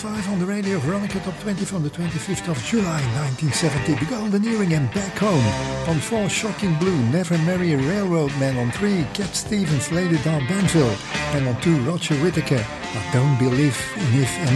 5 on the Radio Veronica Top 20 from the 25th of July 1970. The Golden Earring and Back Home. On 4, Shocking Blue, Never Marry a Railroad Man. On 3, Cat Stevens, Lady Dawn Banville. And on 2, Roger Whittaker, I Don't Believe in If and